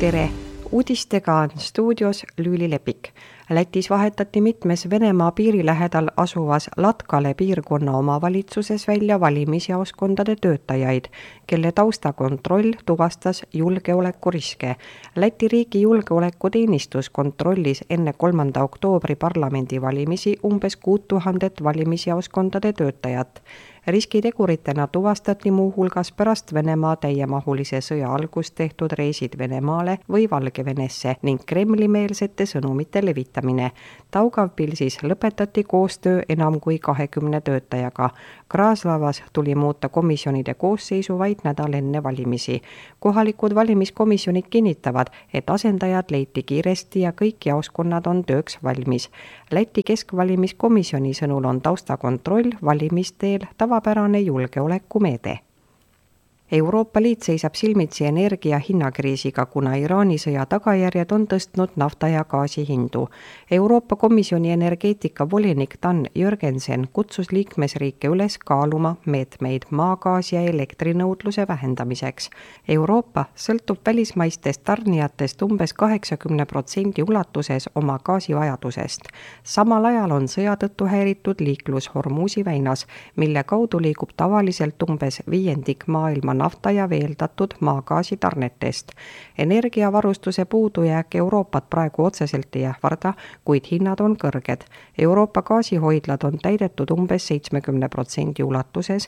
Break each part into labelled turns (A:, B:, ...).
A: Tere! Uudistega on stuudios Lüüli Lepik. Lätis vahetati mitmes Venemaa piiri lähedal asuvas Latkale piirkonna omavalitsuses välja valimisjaoskondade töötajaid, kelle taustakontroll tuvastas julgeolekuriske. Läti riigi julgeolekuteenistus kontrollis enne 3. oktoobri parlamendivalimisi umbes 6000 valimisjaoskondade töötajat. Riskiteguritena tuvastati muuhulgas pärast Venemaa täiemahulise sõja algust tehtud reisid Venemaale või Valgevenesse ning Kremli-meelsete sõnumite levitamine. Daugavpilsis lõpetati koostöö enam kui 20 töötajaga. Kraaslavas tuli muuta komisjonide koosseisu vaid nädal enne valimisi. Kohalikud valimiskomisjonid kinnitavad, et asendajad leiti kiiresti ja kõik jaoskonnad on tööks valmis. Läti keskvalimiskomisjoni sõnul on taustakontroll valimisteel tavapärane julgeolekumeede. Euroopa Liit seisab silmitsi energia hinnakriisiga, kuna Iraani sõja tagajärjed on tõstnud nafta ja gaasi hindu. Euroopa Komisjoni energeetikavolinik Dan Jørgensen kutsus liikmesriike üles kaaluma meetmeid maagaasi ja elektrinõudluse vähendamiseks. Euroopa sõltub välismaistest tarnijatest umbes 80% ulatuses oma gaasivajadusest. Samal ajal on sõja tõttu häiritud liiklus Hormuzi väinas, mille kaudu liigub tavaliselt umbes 1/5 maailma nafta ja veeldatud maagaasi tarnetest. Energiavarustuse puudujääk Euroopat praegu otseselt ei ähvarda, kuid hinnad on kõrged. Euroopa gaasihoidlad on täidetud umbes 70% ulatuses,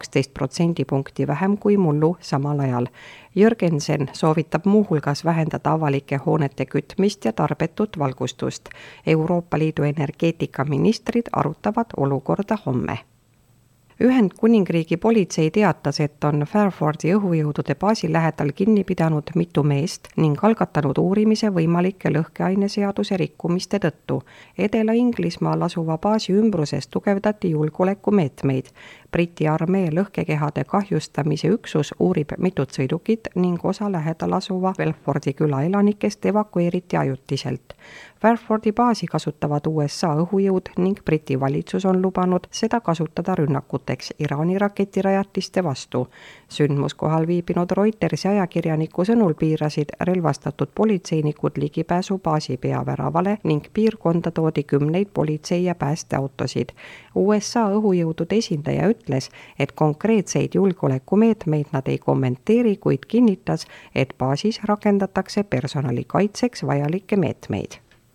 A: 12% vähem kui mullu samal ajal. Jørgensen soovitab muuhulgas vähendada avalike hoonete kütmist ja tarbetut valgustust. Euroopa Liidu energeetikaministrid arutavad olukorda homme. Ühendkuningriigi politsei teatas, et on Fairfordi õhujõudude baasi lähedal kinni pidanud mitu meest ning algatanud uurimise võimalike lõhkeaineseaduse rikkumiste tõttu. Edela-Inglismaal asuva baasi ümbruses tugevdati julgeolekumeetmeid. Briti armee lõhkekehade kahjustamise üksus uurib mitut sõidukit ning osa lähedal asuva Belfordi küla elanikest evakueeriti ajutiselt. Fairfordi baasi kasutavad USA õhujõud ning Briti valitsus on lubanud seda kasutada rünnakuteks Iraani raketirajatiste vastu. Sündmuskohal viibinud Reutersi ajakirjaniku sõnul piirasid relvastatud politseinikud ligipääsu baasi peaväravale ning piirkonda toodi 10 politsei- ja päästeautosid. USA õhujõudude esindaja ütles, et konkreetseid julgeolekumeetmeid nad ei kommenteeri, kuid kinnitas, et baasis rakendatakse personali kaitseks vajalikke meetmeid.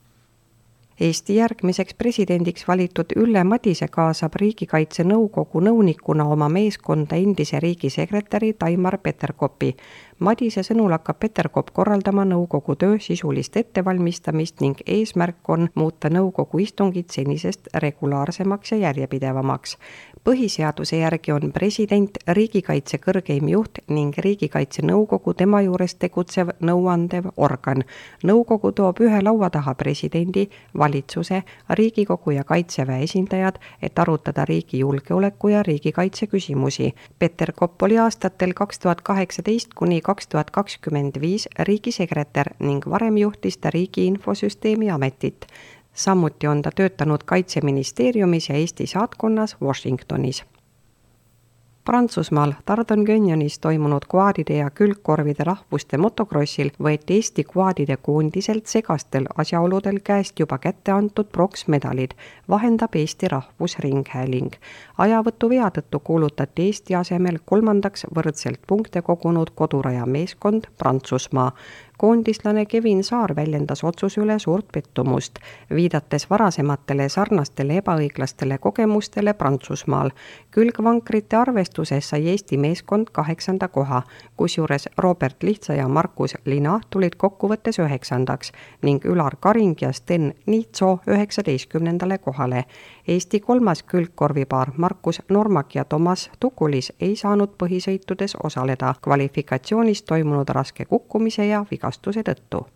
A: Eesti järgmiseks presidendiks valitud Ülle Madise kaasab Riigikaitse Nõukogu nõunikuna oma meeskonda endise riigisekretäri Taimar Peterkopi. Madise sõnul hakkab Peterkop korraldama nõukogu töö sisulist ettevalmistamist ning eesmärk on muuta nõukogu istungid senisest regulaarsemaks ja järjepidevamaks. Põhiseaduse järgi on president riigikaitse kõrgeim juht ning Riigikaitse Nõukogu tema juures tegutsev nõuandev organ. Nõukogu toob ühe laua taha presidendi, valitsuse, Riigikogu ja Kaitseväe esindajad, et arutada riigi julgeoleku ja riigikaitse küsimusi. Peterkop oli aastatel 2018 kuni 2025 riigisekretär ning varem juhtis ta Riigi Infosüsteemi Ametit. Samuti on ta töötanud Kaitseministeeriumis ja Eesti saatkonnas Washingtonis. Prantsusmaal Tardon Canyon'is toimunud kvaadide ja külgkorvide rahvuste motokrossil võeti Eesti kvaadide koondiselt segastel asjaoludel käest juba kätte antud pronksmedalid, vahendab Eesti Rahvusringhääling. Ajavõtu vea tõttu kuulutati Eesti asemel 3. võrdselt punkte kogunud koduraja meeskond Prantsusmaa. Koondislane Kevin Saar väljendas otsuse üle suurt pettumust, viidates varasematele sarnastele ebaõiglastele kogemustele Prantsusmaal. Külgvankrite arvestuses sai Eesti meeskond 8. koha, kusjuures Robert Lihtsa ja Markus Lina tulid kokkuvõttes 9. ning Ülar Karing ja Sten Niitso 19. kohale. Eesti 3. külgkorvipaar Markus Normak ja Toomas Tukulis ei saanud põhisõitudes osaleda kvalifikatsioonis toimunud raske kukkumise ja vigastuse tõttu.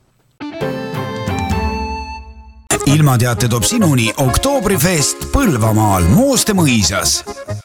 B: Ilmateate toob sinuni Oktoobrifest Põlvamaal Mooste mõisas.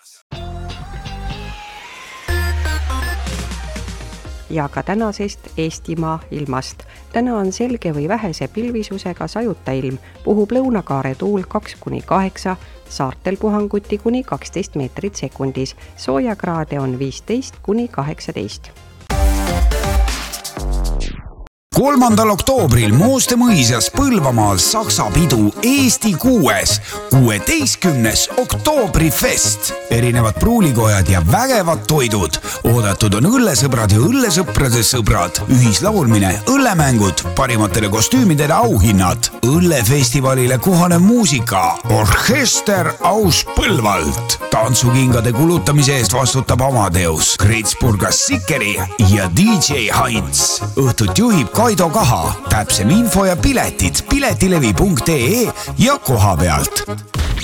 A: Ja ka tänasest Eestimaa ilmast. Täna on selge või vähese pilvisusega sajuta ilm, puhub lõunakaare tuul 2-8, saartel puhanguti kuni 12 meetrit sekundis, soojakraade on 15-18.
B: 3. oktoobril Mooste mõisas Põlvamaal Saksa pidu Eesti 6. 16. oktoobrifest. Erinevad pruulikojad ja vägevad toidud. Oodatud on õllesõbrad ja õllesõprade sõbrad. Ühislaulmine, õllemängud, parimatele kostüümidele auhinnad. Õllefestivalile kohanev muusika. Orkester aus Põlvalt. Tantsukingade kulutamise eest vastutab Amadeus, Kretsburgas Sikeri ja DJ Heinz. Õhtut juhib Kaido Kaha. Täpsem info ja piletid piletilevi.ee ja koha pealt.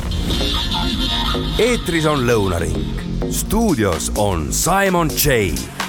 C: Eetris on Lõunaring. Stuudios on Simon J.